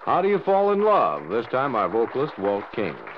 How Do You Fall in Love? This time our vocalist, Walt King.